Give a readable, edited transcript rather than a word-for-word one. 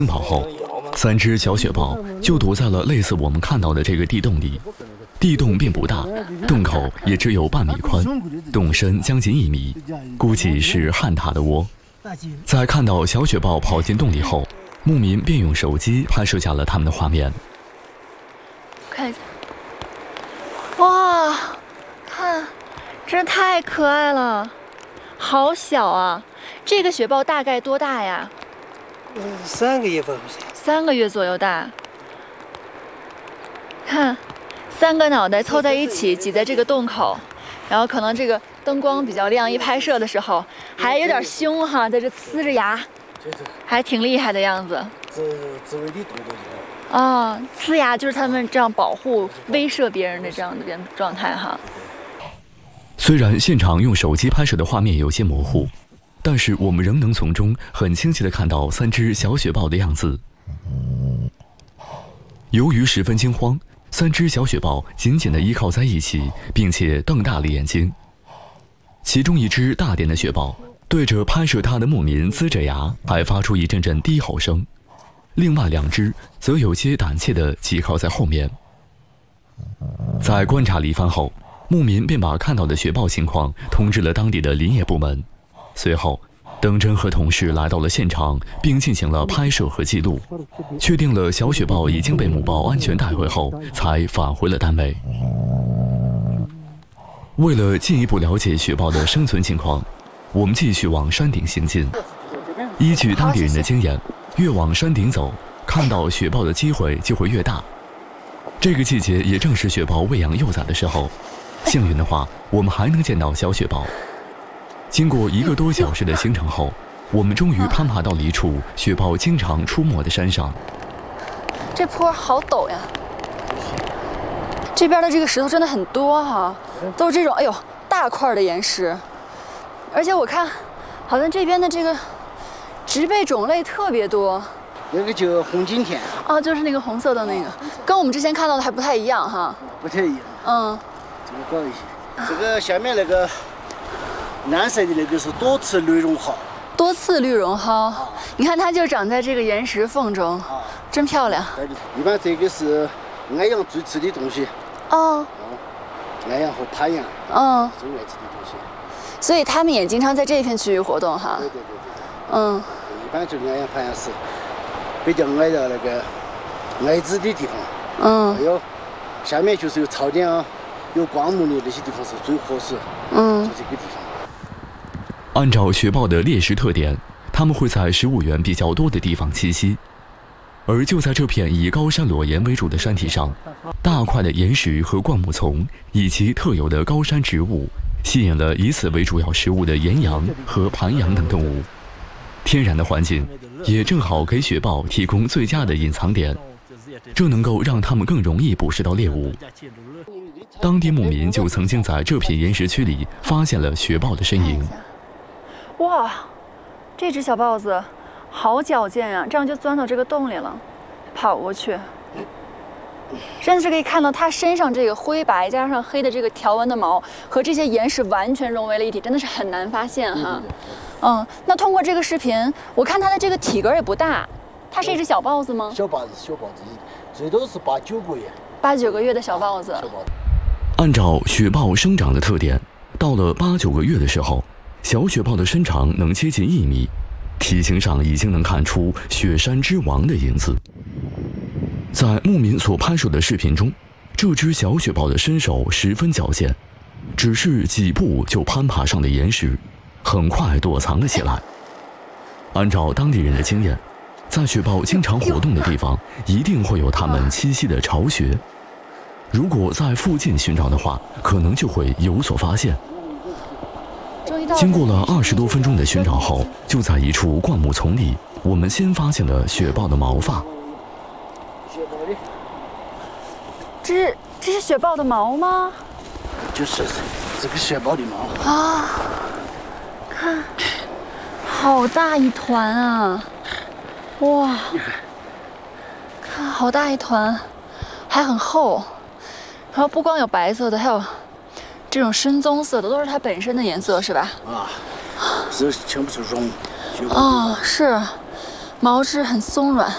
跑后，3只小雪豹就躲在了类似我们看到的这个地洞里。地洞并不大，洞口也只有半米宽，洞深将近1米，估计是旱獭的窝。在看到小雪豹跑进洞里后，牧民便用手机拍摄下了它们的画面。 看一下，哇，看，真太可爱了，好小啊！这个雪豹大概多大呀 ？3个月吧 ，3个月左右大。看，3个脑袋凑在一起，挤在这个洞口，然后可能这个灯光比较亮，一拍摄的时候还有点凶哈，在这呲着牙，还挺厉害的样子。 自卫的动作啊，呲牙就是他们这样保护、威慑别人的这样的状态哈。 虽然现场用手机拍摄的画面有些模糊，但是我们仍能从中很清晰地看到3只小雪豹的样子。由于十分惊慌，3只小雪豹紧紧地依靠在一起，并且瞪大了眼睛。其中一只大点的雪豹对着拍摄它的牧民呲着牙，还发出一阵阵低吼声。另外2只则有些胆怯地挤靠在后面。在观察了一番后，牧民便把看到的雪豹情况通知了当地的林业部门。随后，邓真和同事来到了现场，并进行了拍摄和记录，确定了小雪豹已经被母豹安全带回后，才返回了单位。为了进一步了解雪豹的生存情况，我们继续往山顶行进。依据当地人的经验，越往山顶走，看到雪豹的机会就会越大。这个季节也正是雪豹喂养幼崽的时候，幸运的话，我们还能见到小雪豹。经过1个多小时的行程后，我们终于攀爬到了一处雪豹经常出没的山上。 这坡好陡呀！这边的这个石头真的很多哈，都是这种大块的岩石，而且我看好像这边的这个植被种类特别多。 那个叫红景天啊，就是那个红色的那个，跟我们之前看到的还不太一样哈。 不太一样。这个高一些。这个下面那个蓝色的那个是多刺绿绒蒿。 多刺绿绒蒿，你看它就长在这个岩石缝中，真漂亮。 一般这个是安阳最吃的东西。安阳和潘阳。最爱吃的东西。 所以他们也经常在这片区域活动哈。 对。一般就安阳、潘阳是比较爱的那个爱子的地方。还有下面就是有草甸啊，有灌木的那些地方是最合适。就这个地方。 按照雪豹的猎食特点，它们会在食物源比较多的地方栖息。而就在这片以高山裸岩为主的山体上，大块的岩石和灌木丛以及特有的高山植物，吸引了以此为主要食物的岩羊和盘羊等动物。天然的环境也正好给雪豹提供最佳的隐藏点，这能够让它们更容易捕食到猎物。当地牧民就曾经在这片岩石区里发现了雪豹的身影。 哇，这只小豹子好矫健呀，这样就钻到这个洞里了，跑过去，真的是可以看到它身上这个灰白加上黑的这个条纹的毛和这些岩石完全融为了一体，真的是很难发现哈。那通过这个视频，我看它的这个体格也不大，它是一只小豹子吗？ 小豹子，最多是8、9个月。 8、9个月的小豹子。 按照雪豹生长的特点，到了8、9个月的时候，小雪豹的身长能接近1米，体型上已经能看出雪山之王的影子。在牧民所拍摄的视频中，这只小雪豹的身手十分矫健，只是几步就攀爬上了岩石，很快躲藏了起来。按照当地人的经验，在雪豹经常活动的地方，一定会有它们栖息的巢穴。如果在附近寻找的话，可能就会有所发现。经过了20多分钟的寻找后，就在一处灌木丛里，我们先发现了雪豹的毛发。 这是雪豹的毛吗？ 就是这个雪豹的毛啊！看，好大一团啊！哇，看好大一团，还很厚。然后不光有白色的，还有这种深棕色的，都是它本身的颜色，是吧？ 是全部是绒。 是，毛质很松软。